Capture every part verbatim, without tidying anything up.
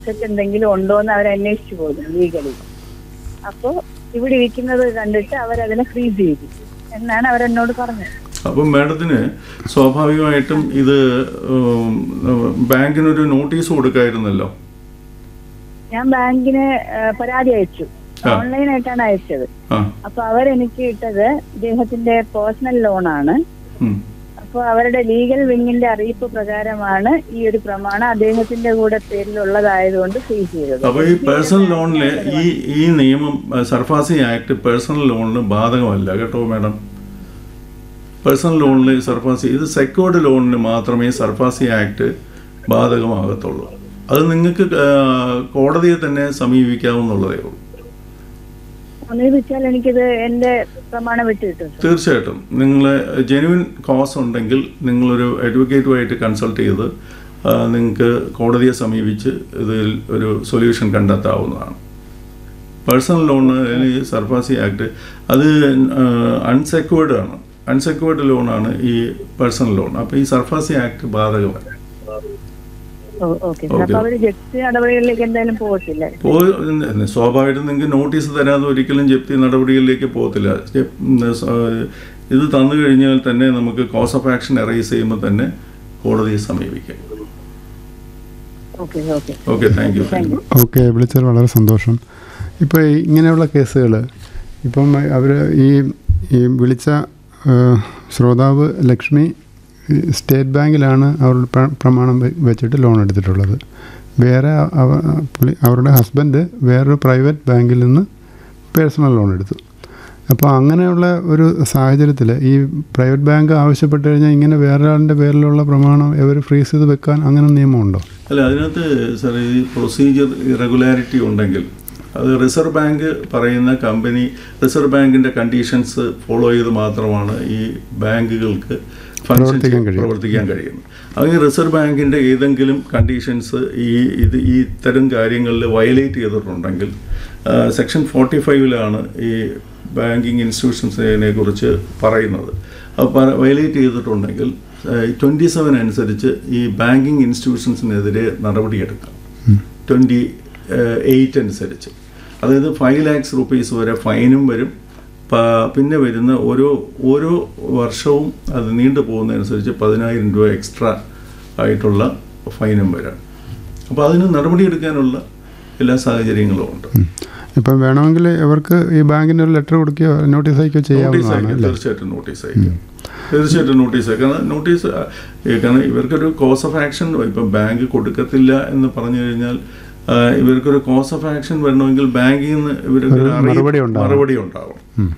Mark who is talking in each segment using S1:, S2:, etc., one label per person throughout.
S1: എന്തെങ്കിലും ഉണ്ടോ എന്ന് അവർ അന്വേഷിച്ചു പോകുന്നു ലീഗലി. അപ്പോൾ ഇവിടെ ഇരിക്കുന്നത് കണ്ടിട്ട് അവരതിനെ ഫ്രീസ് ചെയ്തു എന്നാണ് അവരെന്നോട് പറഞ്ഞത്.
S2: അപ്പം മാഡത്തിന് സ്വാഭാവികമായിട്ടും ഇത് ബാങ്കിനൊരു നോട്ടീസ് കൊടുക്കായിരുന്നല്ലോ.
S1: ഞാൻ ബാങ്കിന് പരാതി അയച്ചു, ഓൺലൈനായിട്ടാണ് അയച്ചത്. അപ്പൊ അവരെനിക്ക് ഇട്ടത് ഇദ്ദേഹത്തിന്റെ പേഴ്സണൽ ലോണാണ്. അപ്പൊ അവരുടെ ലീഗൽ വിങ്ങിന്റെ അറിയിപ്പ് പ്രകാരമാണ് ഈ ഒരു പ്രമാണം അദ്ദേഹത്തിന്റെ കൂടെ പേരിലുള്ളതായതുകൊണ്ട് ഫ്രീസ് ചെയ്തത്.
S2: അപ്പൊ ഈ പേഴ്സണൽ ലോണില് ഈ ഈ നിയമം സർഫാസി ആക്ട് പേഴ്സണൽ ലോണിന് ബാധകമല്ല കേട്ടോ മാഡം. പേഴ്സണൽ ലോണിൽ സർഫാസി, ഇത് സെക്യൂർഡ് ലോണിന് മാത്രമേ സർഫാസി ആക്ട് ബാധകമാകത്തുള്ളൂ. അത് നിങ്ങൾക്ക് കോടതിയെ തന്നെ സമീപിക്കാവുന്നതേ ഉള്ളൂ.
S1: എനിക്കിത് എന്റെ പ്രമാണം വിട്ടു കിട്ടും.
S2: തീർച്ചയായിട്ടും നിങ്ങൾ ജെന്യുവിൻ കോസ് ഉണ്ടെങ്കിൽ നിങ്ങളൊരു അഡ്വക്കേറ്റുമായിട്ട് കൺസൾട്ട് ചെയ്ത് നിങ്ങൾക്ക് കോടതിയെ സമീപിച്ച് ഇതിൽ ഒരു സൊല്യൂഷൻ കണ്ടെത്താവുന്നതാണ്. പേഴ്സണൽ ലോണ് സർഫാസി ആക്ട് അത് അൺസെക്യൂർഡ് ആണ്, അൺസെക്യൂർഡ് ലോണാണ് ഈ പേഴ്സണൽ ലോൺ. അപ്പോൾ ഈ സർഫാസി ആക്ട് ബാധകമല്ല. സ്വാഭാവികമായിട്ടും നിങ്ങൾക്ക് നോട്ടീസ് തരാതെ ഒരിക്കലും ജപ്തി നടപടികളിലേക്ക് പോകത്തില്ല. ഇത് തന്നു കഴിഞ്ഞാൽ തന്നെ നമുക്ക് കോസ് ഓഫ് ആക്ഷൻ അറൈസ് ചെയ്യുമ്പോൾ തന്നെ കോടതിയെ സമീപിക്കാം. Okay, thank you.
S3: ഓക്കെ, വിളിച്ചത് വളരെ സന്തോഷം. ഇപ്പോൾ ഇങ്ങനെയുള്ള കേസുകൾ ഇപ്പം അവർ ഈ ഈ വിളിച്ച ശ്രോതാവ് ലക്ഷ്മി സ്റ്റേറ്റ് ബാങ്കിലാണ് അവരുടെ പ്രമാണം വെച്ചിട്ട് ലോൺ എടുത്തിട്ടുള്ളത്. വേറെ അവരുടെ ഹസ്ബൻഡ് വേറൊരു പ്രൈവറ്റ് ബാങ്കിൽ നിന്ന് പേഴ്സണൽ ലോൺ എടുത്തു. അപ്പോൾ അങ്ങനെയുള്ള ഒരു സാഹചര്യത്തിൽ ഈ പ്രൈവറ്റ് ബാങ്ക് ആവശ്യപ്പെട്ട് കഴിഞ്ഞാൽ ഇങ്ങനെ വേറെ ആളിൻ്റെ പേരിലുള്ള പ്രമാണം ഇവർ ഫ്രീസ് ചെയ്ത് വെക്കാൻ അങ്ങനെ നിയമമുണ്ടോ?
S2: അല്ല, അതിനകത്ത് സാർ ഈ പ്രൊസീജിയർ ഇറഗുലാരിറ്റി ഉണ്ടെങ്കിൽ അത് റിസർവ് ബാങ്ക് പറയുന്ന കമ്പനി റിസർവ് ബാങ്കിൻ്റെ കണ്ടീഷൻസ് ഫോളോ ചെയ്ത് മാത്രമാണ് ഈ ബാങ്കുകൾക്ക്
S3: പ്രവർത്തിക്കാൻ
S2: പ്രവർത്തിക്കാൻ കഴിയുന്നത്. അങ്ങനെ റിസർവ് ബാങ്കിൻ്റെ ഏതെങ്കിലും കണ്ടീഷൻസ് ഈ ഇത് ഈ ഇത്തരം കാര്യങ്ങളിൽ വയലേറ്റ് ചെയ്തിട്ടുണ്ടെങ്കിൽ സെക്ഷൻ ഫോർട്ടി ഫൈവിലാണ് ഈ ബാങ്കിങ് ഇൻസ്റ്റിറ്റ്യൂഷൻസിനെ കുറിച്ച് പറയുന്നത്. അപ്പോൾ വയലേറ്റ് ചെയ്തിട്ടുണ്ടെങ്കിൽ ട്വൻറ്റി സെവൻ അനുസരിച്ച് ഈ ബാങ്കിങ് ഇൻസ്റ്റിറ്റ്യൂഷൻസിനെതിരെ നടപടിയെടുക്കാം. ട്വൻറ്റി എയ്റ്റ് അനുസരിച്ച്, അതായത് ഫൈവ് ലാക്സ് റുപ്പീസ് വരെ ഫൈനും വരും. പിന്നെ വരുന്ന ഓരോ ഓരോ വർഷവും അത് നീണ്ടു പോകുന്നതനുസരിച്ച് പതിനായിരം രൂപ എക്സ്ട്രാ ആയിട്ടുള്ള ഫൈനും വരാം. അപ്പോൾ അതിന് നടപടിയെടുക്കാനുള്ള എല്ലാ സാഹചര്യങ്ങളും ഉണ്ട്.
S3: ഇപ്പം വേണമെങ്കിൽ ഇവർക്ക് ഈ ബാങ്കിന് ഒരു ലെറ്റർ കൊടുക്കുകയോ നോട്ടീസ് അയക്കുകയോ ചെയ്യാവുന്നതാണ്.
S2: തീർച്ചയായിട്ടും നോട്ടീസ് അയക്കാം, തീർച്ചയായിട്ടും നോട്ടീസ് അയക്കാം. കാരണം നോട്ടീസ് കാരണം ഇവർക്കൊരു കോസ് ഓഫ് ആക്ഷൻ ഇപ്പം ബാങ്ക് കൊടുക്കത്തില്ല എന്ന് പറഞ്ഞു കഴിഞ്ഞാൽ ഇവർക്കൊരു കോസ് ഓഫ് ആക്ഷൻ വരണമെങ്കിൽ ബാങ്കിൽ നിന്ന് ഇവർക്ക് മറുപടി ഉണ്ടാവും.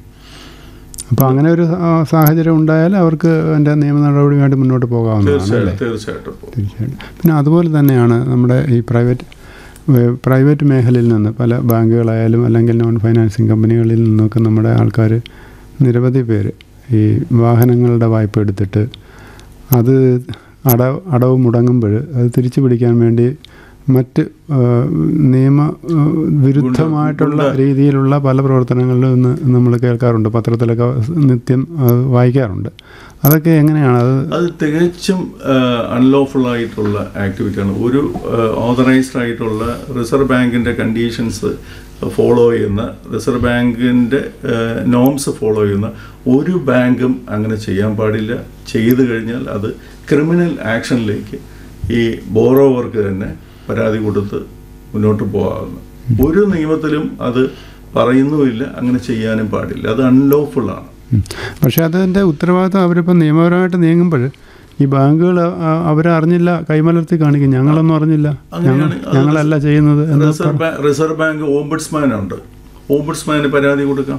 S3: അപ്പോൾ അങ്ങനെ ഒരു സാഹചര്യം ഉണ്ടായാൽ അവർക്ക് അതിൻ്റെ നിയമ നടപടിയുമായിട്ട് മുന്നോട്ട് പോകാവുന്നതാണ്.
S2: തീർച്ചയായിട്ടും
S3: തീർച്ചയായിട്ടും പിന്നെ അതുപോലെ തന്നെയാണ് നമ്മുടെ ഈ പ്രൈവറ്റ് പ്രൈവറ്റ് മേഖലയിൽ നിന്ന് പല ബാങ്കുകളായാലും അല്ലെങ്കിൽ നോൺ ഫൈനാൻസിങ് കമ്പനികളിൽ നിന്നൊക്കെ നമ്മുടെ ആൾക്കാർ നിരവധി പേര് ഈ വാഹനങ്ങളുടെ വായ്പ എടുത്തിട്ട് അത് അടവ് അടവ് മുടങ്ങുമ്പോൾ അത് തിരിച്ചു പിടിക്കാൻ വേണ്ടി മറ്റ് നിയമ വിരുദ്ധമായിട്ടുള്ള രീതിയിലുള്ള പല പ്രവർത്തനങ്ങളിലും ഇന്ന് നമ്മൾ കേൾക്കാറുണ്ട്, പത്രത്തിലൊക്കെ നിത്യം വായിക്കാറുണ്ട്. അതൊക്കെ എങ്ങനെയാണ്? അത്
S2: അത് തികച്ചും അൺലോഫുൾ ആയിട്ടുള്ള ആക്ടിവിറ്റിയാണ്. ഒരു ഓതറൈസ്ഡ് ആയിട്ടുള്ള റിസർവ് ബാങ്കിൻ്റെ കണ്ടീഷൻസ് ഫോളോ ചെയ്യുന്ന, റിസർവ് ബാങ്കിൻ്റെ നോംസ് ഫോളോ ചെയ്യുന്ന ഒരു ബാങ്കും അങ്ങനെ ചെയ്യാൻ പാടില്ല. ചെയ്തു കഴിഞ്ഞാൽ അത് ക്രിമിനൽ ആക്ഷനിലേക്ക് ഈ ബോറോവർക്ക് തന്നെ പരാതി കൊടുത്ത് മുന്നോട്ട് പോകാവുന്ന ഒരു നിയമത്തിലും അത് പറയുന്നുമില്ല. അങ്ങനെ ചെയ്യാനും പാടില്ല, അത് അൺലോഫുള്ളാണ്.
S3: പക്ഷേ അതിൻ്റെ ഉത്തരവാദിത്വം അവരിപ്പോൾ നിയമപരമായിട്ട് നീങ്ങുമ്പോൾ ഈ ബാങ്കുകൾ അവരറിഞ്ഞില്ല, കൈമലർത്തി കാണിക്കും, ഞങ്ങളൊന്നും അറിഞ്ഞില്ല, ഞങ്ങളല്ല ചെയ്യുന്നത്.
S2: റിസർവ് ബാങ്ക് ഓംബുഡ്സ്മാനുണ്ട്, ഓംബുഡ്സ്മാന് പരാതി കൊടുക്കാം.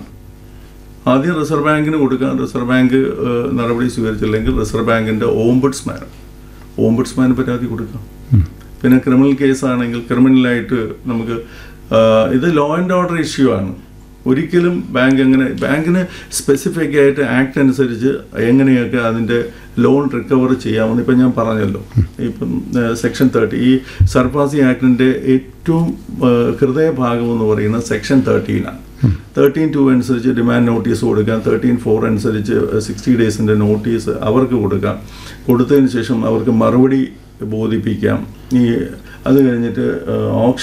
S2: ആദ്യം റിസർവ് ബാങ്കിന് കൊടുക്കാം. റിസർവ് ബാങ്ക് നടപടി സ്വീകരിച്ചില്ലെങ്കിൽ റിസർവ് ബാങ്കിൻ്റെ ഓംബുഡ്സ്മാൻ ഓംബുഡ്സ്മാന് പരാതി കൊടുക്കാം. പിന്നെ ക്രിമിനൽ കേസാണെങ്കിൽ ക്രിമിനലായിട്ട് നമുക്ക് ഇത് ലോ ആൻഡ് ഓർഡർ ഇഷ്യൂ ആണ്. ഒരിക്കലും ബാങ്ക് എങ്ങനെ ബാങ്കിന് സ്പെസിഫിക് ആയിട്ട് ആക്ട് അനുസരിച്ച് എങ്ങനെയൊക്കെ അതിൻ്റെ ലോൺ റിക്കവർ ചെയ്യാമെന്ന് ഇപ്പം ഞാൻ പറഞ്ഞല്ലോ. ഇപ്പം സെക്ഷൻ തേർട്ടി ഈ സർഫാസി ആക്ടിൻ്റെ ഏറ്റവും ഹൃദയഭാഗം എന്ന് പറയുന്നത് സെക്ഷൻ തേർട്ടീനാണ്. തേർട്ടീൻ ടു അനുസരിച്ച് ഡിമാൻഡ് നോട്ടീസ് കൊടുക്കാം. തേർട്ടീൻ ഫോർ അനുസരിച്ച് സിക്സ്റ്റി ഡേയ്സിൻ്റെ നോട്ടീസ് അവർക്ക് കൊടുക്കാം. കൊടുത്തതിന് ശേഷം അവർക്ക് മറുപടി ബോധിപ്പിക്കാം. ഈ അത് കഴിഞ്ഞിട്ട് ഓപ്ഷൻ